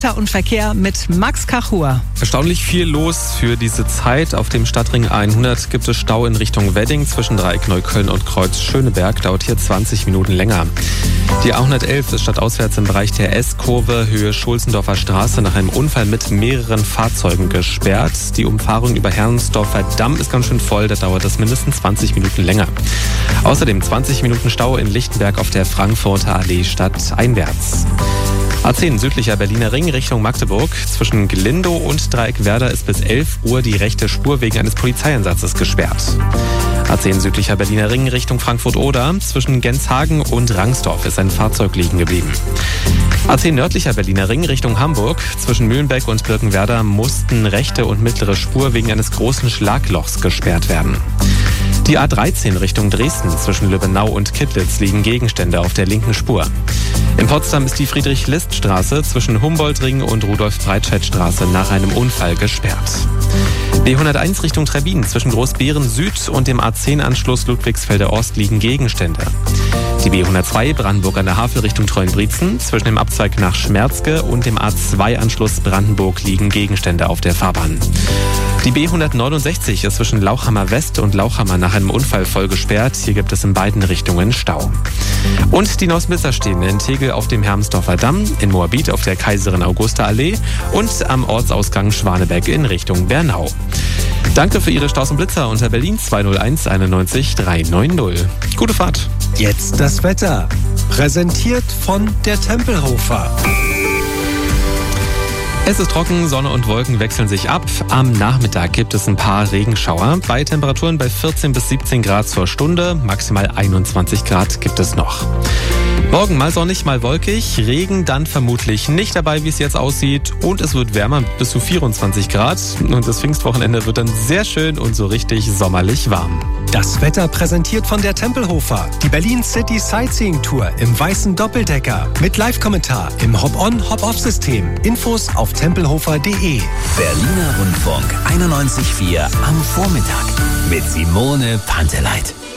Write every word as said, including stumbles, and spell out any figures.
Und Verkehr mit Max Kachur. Erstaunlich viel los für diese Zeit. Auf dem Stadtring hundert gibt es Stau in Richtung Wedding zwischen Dreieck Neukölln und Kreuz Schöneberg. Dauert hier zwanzig Minuten länger. Die A hundertelf ist stadtauswärts im Bereich der S-Kurve Höhe Schulzendorfer Straße nach einem Unfall mit mehreren Fahrzeugen gesperrt. Die Umfahrung über Herrnsdorfer Damm ist ganz schön voll. Da dauert es mindestens zwanzig Minuten länger. Außerdem zwanzig Minuten Stau in Lichtenberg auf der Frankfurter Allee stadteinwärts. A zehn südlicher Berliner Ring Richtung Magdeburg. Zwischen Glindow und Dreieckwerder ist bis elf Uhr die rechte Spur wegen eines Polizeieinsatzes gesperrt. A zehn südlicher Berliner Ring Richtung Frankfurt-Oder. Zwischen Genshagen und Rangsdorf ist ein Fahrzeug liegen geblieben. A zehn nördlicher Berliner Ring Richtung Hamburg. Zwischen Mühlenbeck und Birkenwerder mussten rechte und mittlere Spur wegen eines großen Schlaglochs gesperrt werden. Die A dreizehn Richtung Dresden zwischen Lübbenau und Kittlitz liegen Gegenstände auf der linken Spur. In Potsdam ist die Friedrich-List-Straße zwischen Humboldt-Ring und Rudolf-Breitscheid-Straße nach einem Unfall gesperrt. B hunderteins Richtung Trebbin zwischen Großbeeren Süd und dem A zehn Anschluss Ludwigsfelder Ost liegen Gegenstände. Die B hundertzwei Brandenburg an der Havel Richtung Treuenbrietzen zwischen dem Abzweig nach Schmerzke und dem A zwei Anschluss Brandenburg liegen Gegenstände auf der Fahrbahn. Die B hundertneunundsechzig ist zwischen Lauchhammer West und Lauchhammer nach einem Unfall voll gesperrt. Hier gibt es in beiden Richtungen Stau. Und die Nosmisser stehen in Tegel auf dem Hermsdorfer Damm, in Moabit auf der Kaiserin Augusta Allee und am Ortsausgang Schwanebeck in Richtung Bernau. Danke für Ihre Staus und Blitzer unter Berlin zwei null eins einundneunzig dreihundertneunzig. Gute Fahrt. Jetzt das Wetter. Präsentiert von der Tempelhofer. Es ist trocken, Sonne und Wolken wechseln sich ab. Am Nachmittag gibt es ein paar Regenschauer. Bei Temperaturen bei vierzehn bis siebzehn Grad zur Stunde, maximal einundzwanzig Grad gibt es noch. Morgen mal sonnig, mal wolkig, Regen dann vermutlich nicht dabei, wie es jetzt aussieht. Und es wird wärmer, bis zu vierundzwanzig Grad. Und das Pfingstwochenende wird dann sehr schön und so richtig sommerlich warm. Das Wetter präsentiert von der Tempelhofer. Die Berlin City Sightseeing Tour im weißen Doppeldecker. Mit Live-Kommentar im Hop-on, Hop-off-System. Infos auf tempelhofer punkt de. Berliner Rundfunk einundneunzig Komma vier am Vormittag mit Simone Panteleit.